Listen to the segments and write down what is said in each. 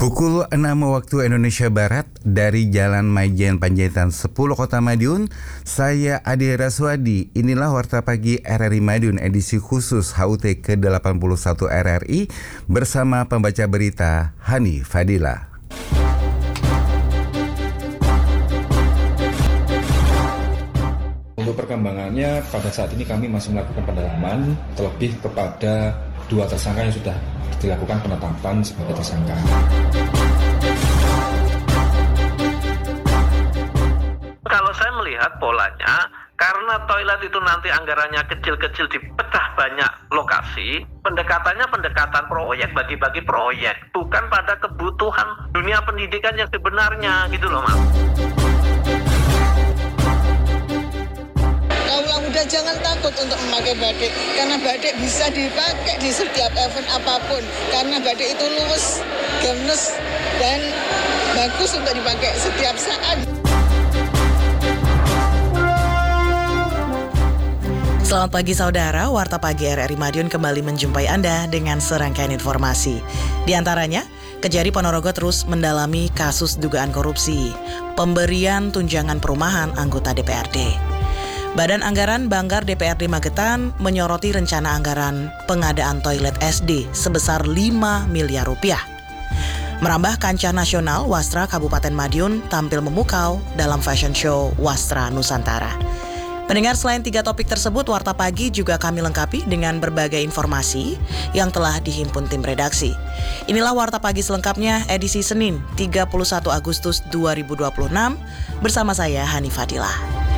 Pukul 6 waktu Indonesia Barat dari Jalan Majen Panjaitan 10 Kota Madiun, saya Adi Raswadi. Inilah Warta Pagi RRI Madiun edisi khusus HUT ke-81 RRI bersama pembaca berita Hani Fadila. Untuk perkembangannya, pada saat ini kami masih melakukan pendalaman terlebih kepada 2 tersangka yang sudah dilakukan penetapan sebagai tersangka. Kalau saya melihat polanya, karena toilet itu nanti anggarannya kecil-kecil dipecah banyak lokasi, pendekatannya pendekatan proyek, bagi-bagi proyek, bukan pada kebutuhan dunia pendidikan yang sebenarnya, gitu loh Mas. Kaula muda jangan takut untuk memakai batik, karena batik bisa dipakai di setiap event apapun, karena batik itu luwes, ganas, dan bagus untuk dipakai setiap saat. Selamat pagi saudara, Warta Pagi RRI Madiun kembali menjumpai Anda dengan serangkaian informasi. Di antaranya, Kejari Ponorogo terus mendalami kasus dugaan korupsi, pemberian tunjangan perumahan anggota DPRD. Badan Anggaran Banggar DPRD Magetan menyoroti rencana anggaran pengadaan toilet SD sebesar 5 miliar rupiah. Merambah kancah nasional, Wastra Kabupaten Madiun tampil memukau dalam fashion show Wastra Nusantara. Pendengar, selain 3 topik tersebut, Warta Pagi juga kami lengkapi dengan berbagai informasi yang telah dihimpun tim redaksi. Inilah Warta Pagi selengkapnya edisi Senin 31 Agustus 2026 bersama saya Hani Fadila.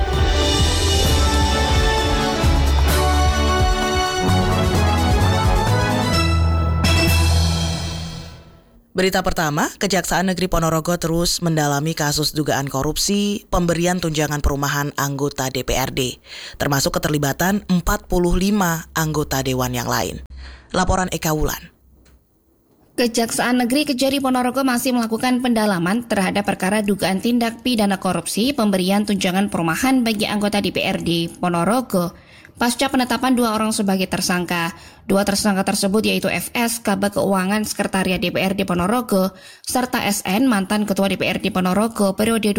Berita pertama, Kejaksaan Negeri Ponorogo terus mendalami kasus dugaan korupsi pemberian tunjangan perumahan anggota DPRD, termasuk keterlibatan 45 anggota dewan yang lain. Laporan Eka Wulan. Kejaksaan Negeri Kejari Ponorogo masih melakukan pendalaman terhadap perkara dugaan tindak pidana korupsi pemberian tunjangan perumahan bagi anggota DPRD Ponorogo. Pasca penetapan 2 orang sebagai tersangka, 2 tersangka tersebut yaitu FS, Kabag Keuangan Sekretariat DPRD Ponorogo, serta SN, mantan Ketua DPRD Ponorogo periode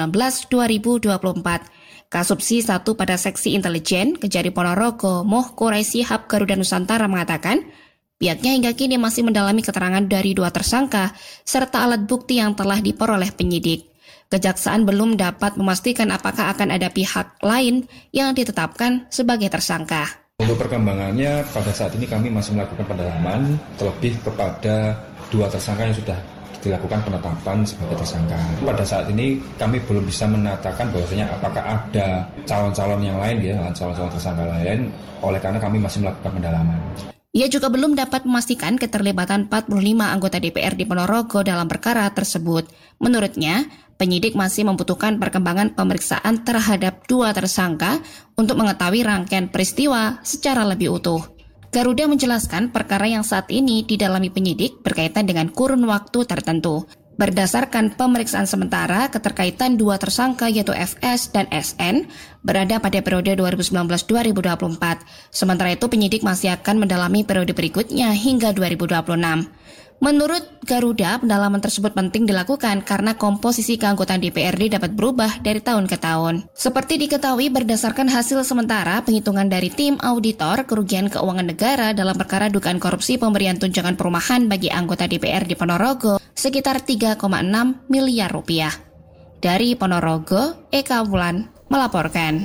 2019-2024. Kasubsi 1 pada Seksi Intelijen Kejari Ponorogo, Moh Quraisy Hab Garuda Nusantara mengatakan, pihaknya hingga kini masih mendalami keterangan dari 2 tersangka, serta alat bukti yang telah diperoleh penyidik. Kejaksaan belum dapat memastikan apakah akan ada pihak lain yang ditetapkan sebagai tersangka. Untuk perkembangannya, pada saat ini kami masih melakukan pendalaman terlebih kepada 2 tersangka yang sudah dilakukan penetapan sebagai tersangka. Pada saat ini kami belum bisa menatakan bahwasanya apakah ada calon-calon yang lain, calon-calon tersangka lain, oleh karena kami masih melakukan pendalaman. Ia juga belum dapat memastikan keterlibatan 45 anggota DPRD Ponorogo dalam perkara tersebut. Menurutnya, penyidik masih membutuhkan perkembangan pemeriksaan terhadap 2 tersangka untuk mengetahui rangkaian peristiwa secara lebih utuh. Garuda menjelaskan perkara yang saat ini didalami penyidik berkaitan dengan kurun waktu tertentu. Berdasarkan pemeriksaan sementara, keterkaitan 2 tersangka yaitu FS dan SN berada pada periode 2019-2024. Sementara itu penyidik masih akan mendalami periode berikutnya hingga 2026. Menurut Garuda, pendalaman tersebut penting dilakukan karena komposisi keanggotaan DPRD dapat berubah dari tahun ke tahun. Seperti diketahui berdasarkan hasil sementara penghitungan dari tim auditor kerugian keuangan negara dalam perkara dugaan korupsi pemberian tunjangan perumahan bagi anggota DPRD Ponorogo sekitar 3,6 miliar rupiah. Dari Ponorogo, Eka Wulan melaporkan.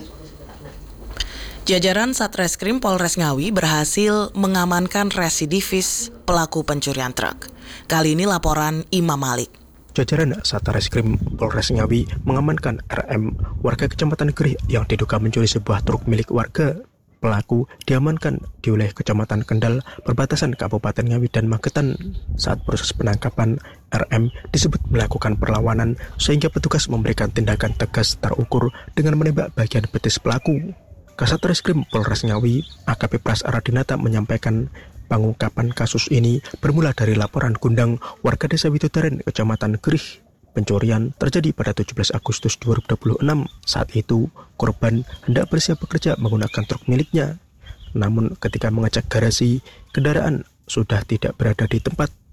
Jajaran Satreskrim Polres Ngawi berhasil mengamankan residivis pelaku pencurian truk. Kali ini laporan Imam Malik. Jajaran Satreskrim Polres Ngawi mengamankan RM, warga Kecamatan Gerih yang diduga mencuri sebuah truk milik warga. Pelaku diamankan di wilayah Kecamatan Kendal, perbatasan Kabupaten Ngawi dan Magetan. Saat proses penangkapan, RM disebut melakukan perlawanan sehingga petugas memberikan tindakan tegas terukur dengan menembak bagian betis pelaku. Kasat Reskrim Polres Ngawi, AKP Pras Aradinata menyampaikan pengungkapan kasus ini bermula dari laporan Gundang warga desa Widodaren, Kecamatan Gerih. Pencurian terjadi pada 17 Agustus 2026. Saat itu, korban hendak bersiap bekerja menggunakan truk miliknya. Namun ketika mengecek garasi, kendaraan sudah tidak berada di tempat.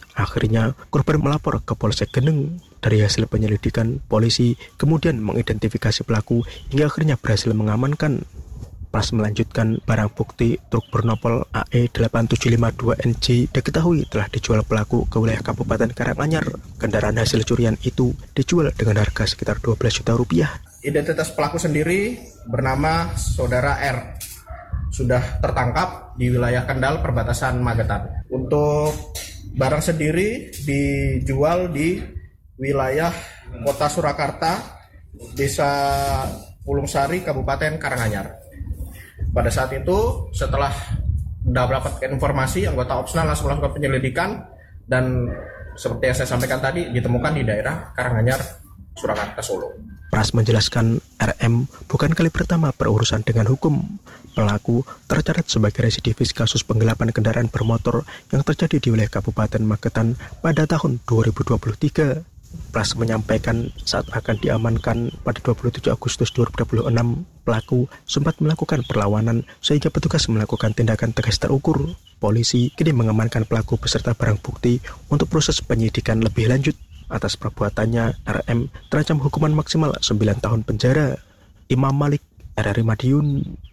Akhirnya korban melapor ke Polsek Geneng. Dari hasil penyelidikan, polisi kemudian mengidentifikasi pelaku hingga akhirnya berhasil mengamankan. Pas melanjutkan, barang bukti truk bernopol AE8752NJ diketahui telah dijual pelaku ke wilayah Kabupaten Karanganyar. Kendaraan hasil curian itu dijual dengan harga sekitar 12 juta rupiah. Identitas pelaku sendiri bernama Saudara R. Sudah tertangkap di wilayah Kendal perbatasan Magetan. Untuk barang sendiri dijual di wilayah Kota Surakarta, Desa Pulungsari, Kabupaten Karanganyar. Pada saat itu, setelah mendapatkan informasi, anggota Opsnal langsung melakukan penyelidikan dan seperti yang saya sampaikan tadi, ditemukan di daerah Karanganyar, Surakarta, Solo. Pras menjelaskan RM bukan kali pertama berurusan dengan hukum. Pelaku tercatat sebagai residivis kasus penggelapan kendaraan bermotor yang terjadi di wilayah Kabupaten Magetan pada tahun 2023. Pras menyampaikan saat akan diamankan pada 27 Agustus 2026, pelaku sempat melakukan perlawanan sehingga petugas melakukan tindakan tegas terukur. Polisi kini mengamankan pelaku beserta barang bukti untuk proses penyidikan lebih lanjut. Atas perbuatannya, RM terancam hukuman maksimal 9 tahun penjara. Imam Malik, RRI Madiun.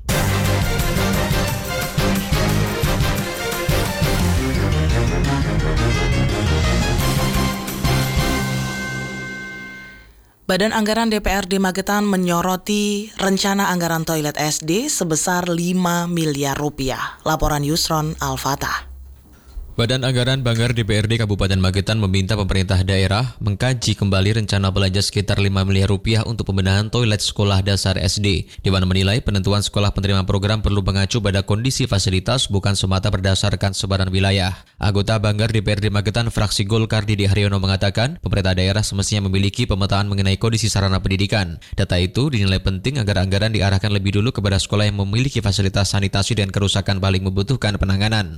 Badan Anggaran DPRD Magetan menyoroti rencana anggaran toilet SD sebesar 5 miliar rupiah. Laporan Yusron Al-Fatah. Badan Anggaran Banggar DPRD Kabupaten Magetan meminta pemerintah daerah mengkaji kembali rencana belanja sekitar 5 miliar rupiah untuk pembenahan toilet sekolah dasar SD, di mana menilai penentuan sekolah penerima program perlu mengacu pada kondisi fasilitas bukan semata berdasarkan sebaran wilayah. Anggota Banggar DPRD Magetan fraksi Golkar Didi Haryono mengatakan, pemerintah daerah semestinya memiliki pemetaan mengenai kondisi sarana pendidikan. Data itu dinilai penting agar anggaran diarahkan lebih dulu kepada sekolah yang memiliki fasilitas sanitasi dan kerusakan paling membutuhkan penanganan.